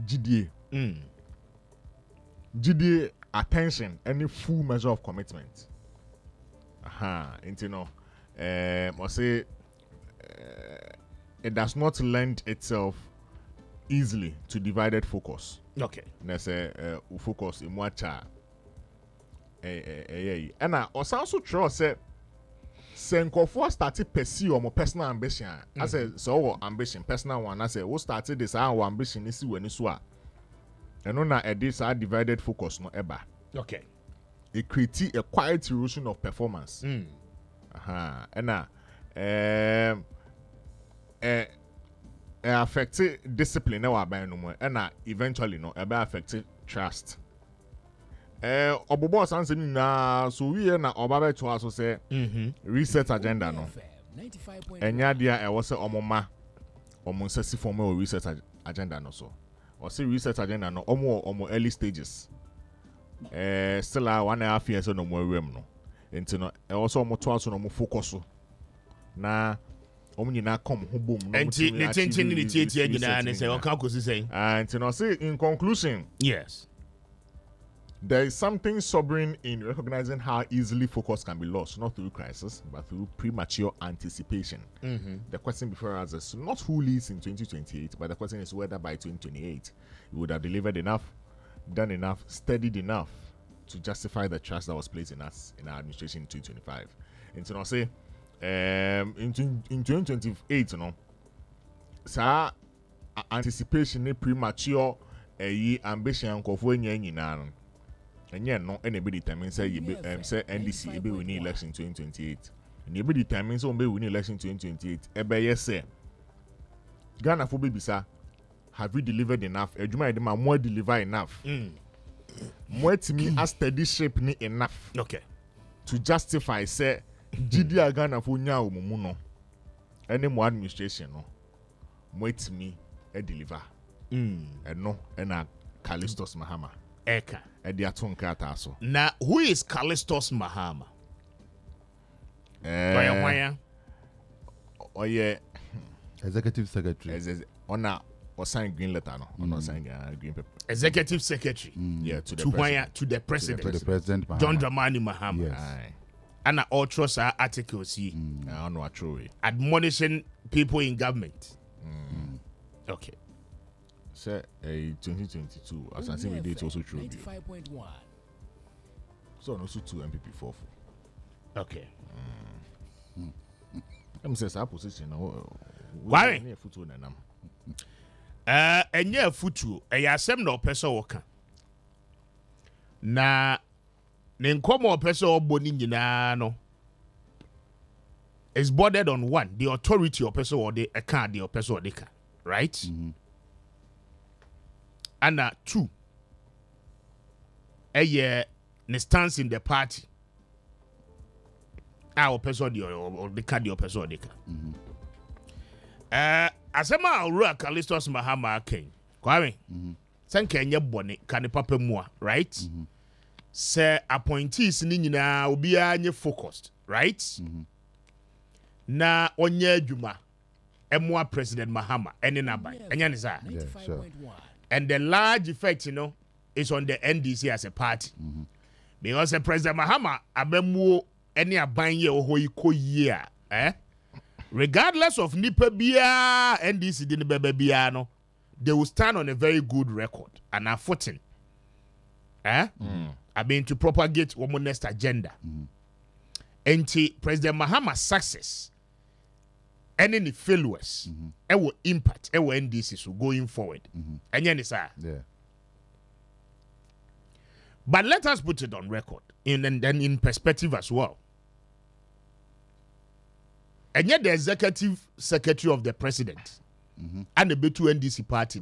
GDA. GDA attention, any full measure of commitment. And you know, I say it does not lend itself easily to divided focus. Okay. Let's say focus in what and I also trust say Senkofo started pursue my personal ambition. I said so ambition, personal one. I said we started this our ambition is when it's what. And on that this our divided focus no ever. Okay. It creates a quiet erosion of performance. And affect discipline no and eventually no affect trust. Obobo sanse ni na so we na obabe to aso say reset agenda no enya dia e wo se omoma omunsasi form o reset agenda no so o se reset agenda no omo early stages still 1.5 years no mo awem no enti no e wo se omo to aso no mo focus na omo nyina come ho bom no enti ne tenchen ni tietie nyina ne say o ka kosi say enti no say in conclusion yes. There is something sobering in recognizing how easily focus can be lost, not through crisis, but through premature anticipation. The question before us is not who leads in 2028, but the question is whether by 2028 you would have delivered enough, done enough, studied enough to justify the trust that was placed in us in our administration in 2025. And so I say, in 2028, you know, so anticipation, premature, ambition, and yeah, no, anybody determines say say NDC ebe win election 2028. And anybody determines say ebe win election 2028. Ebe yes say Ghana for baby sir, have we delivered enough? Ejuma edema more deliver enough. More to me as steady shape ni enough. Okay. To justify say GDA Ghana for nya omumu no. Any more administration no. More to me a deliver. And no and a Callistus Mahama. Eka. Now, who is Callistus Mahama? Oh yeah, Executive Secretary. Or sign green letter no, or not sign green paper. Executive Secretary. Yeah, to the President. To the President Mahama. John Dramani Mahama. Yes. And all trust our articles here. I don't know what true. Admonishing people in government. Okay. Say 2022 as I say we date also true. So also 2 MPP 4. Okay. I'm saying our position now. Why? Enye futu asem na opese woka. Na ne nkomo opese oboni nyina no is bordered on one, the authority opese or the account the opese or the can, right? And 2, ne stance in the party. Our person or the card your person or the asema Aurora Callistus Mahama King. Kwame. San Kenya bone kan papa mua, right? Say appointees ni nyina obi anye focused, right? Na onye adwuma emwa President Mahama ene nabai. Enya ne sa. Yeah, sure. And the large effect, is on the NDC as a party. Because President Mahama abemu any abanye ohoiko year, regardless of nipa bia NDC didn't bebe bia no, they will stand on a very good record and are footing. I mean to propagate womanist agenda. And President Mahama's success any failures it will impact it will NDC so going forward. And yeah. But let us put it on record and then in perspective as well. And yet the executive secretary of the president and the B2 NDC party,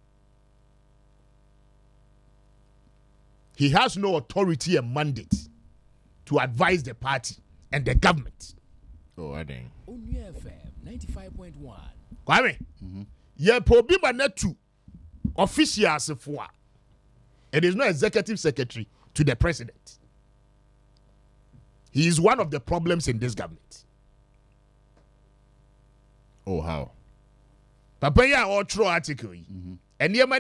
he has no authority and mandate to advise the party and the government. Oh, I think. 95.1. Kwame, ye pobi banetu officials for. It is not executive secretary to the president. He is one of the problems in this government. Oh, how? Papa ya or true article. And